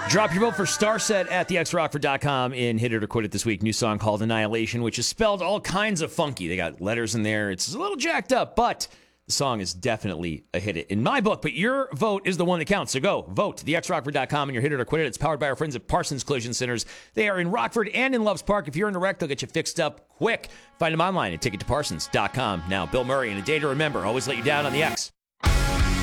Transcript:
Drop your vote for Starset at thexrockford.com in Hit It or Quit It this week. New song called Annihilation, which is spelled all kinds of funky. They got letters in there. It's a little jacked up, but the song is definitely a hit it in my book. But your vote is the one that counts. So go vote. Thexrockford.com and your Hit It or Quit It. It's powered by our friends at Parsons Collision Centers. They are in Rockford and in Loves Park. If you're in a wreck, they'll get you fixed up quick. Find them online at tickettoparsons.com. Now, Bill Murray and a day to remember. Always let you down on the X.